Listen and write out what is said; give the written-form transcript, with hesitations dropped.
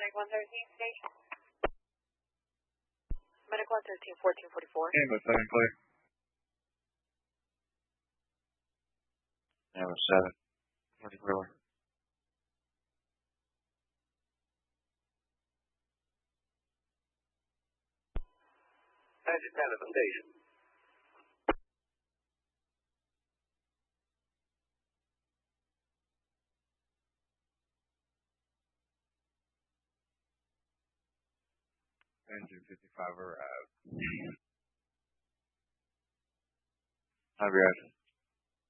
Medic 113 station. Medic 113, 1444. Ambulance 7 clear. Ambulance 7, 44. Magic 10 at the station. Engine 55 arrived. I'll be right.